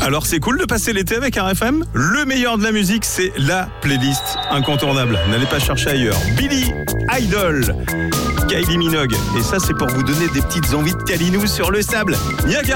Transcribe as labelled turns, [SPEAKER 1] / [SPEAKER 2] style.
[SPEAKER 1] Alors c'est cool de passer l'été avec RFM. Le meilleur de la musique, c'est la playlist incontournable. N'allez pas chercher ailleurs. Billy Idol, Kylie Minogue. Et ça, c'est pour vous donner des petites envies de câlinous sur le sable. Niagara.